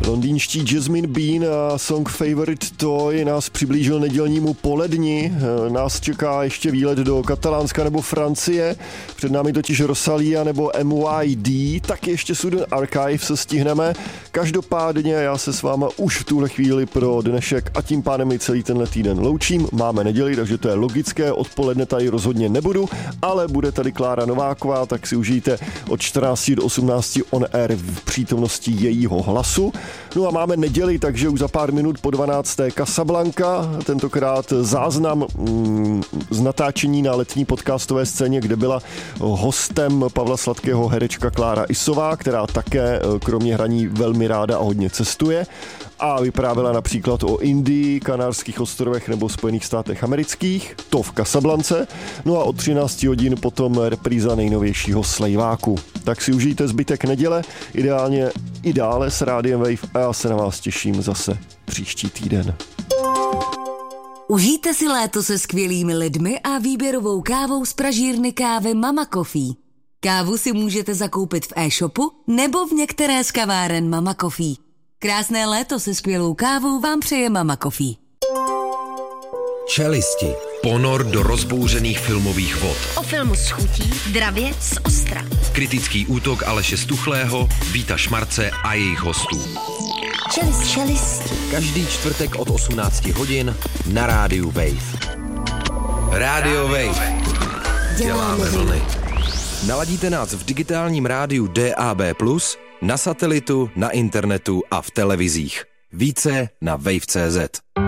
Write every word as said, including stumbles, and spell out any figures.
Londýnští Jasmine Bean a song Favorite Toy nás přiblížil nedělnímu poledni. Nás čeká ještě výlet do Katalánska nebo Francie. Před námi totiž Rosalia nebo M Y D, tak ještě Student Archive se stihneme. Každopádně já se s váma už v tuhle chvíli pro dnešek a tím pádem i celý tenhle týden loučím. Máme neděli, takže to je logické, odpoledne tady rozhodně nebudu, ale bude tady Klára Nováková, tak si užijte od čtrnácti do osmnácti on air v přítomnosti jejího hlasu. No a máme neděli, takže už za pár minut po dvanácté Casablanca, tentokrát záznam mm, z natáčení na letní podcastové scéně, kde byla hostem Pavla Sladkého herečka Klára Isová, která také kromě hraní velmi ráda a hodně cestuje a vyprávěla například o Indii, Kanárských ostrovech nebo Spojených státech amerických, to v Casablance. No a od třinácti hodin potom repríza nejnovějšího Slejváku. Tak si užijte zbytek neděle, ideálně i dále s Rádiem Wave a já se na vás těším zase příští týden. Užijte si léto se skvělými lidmi a výběrovou kávou z pražírny kávy Mama Coffee. Kávu si můžete zakoupit v e-shopu nebo v některé z kaváren Mama Coffee. Krásné léto se skvělou kávou vám přeje Mama Coffee. Čelisti. Ponor do rozbouřených filmových vod. O filmu s chutí Dravěc z Ostra. Kritický útok Aleše Stuchlého, Víta Šmarce a jejich hostů. Čelist, čelisti. Každý čtvrtek od osmnácti hodin na rádiu Wave. Rádio Wave. Děláme vlny. Naladíte nás v digitálním rádiu D A B plus, na satelitu, na internetu a v televizích. Více na wave tečka cé zet.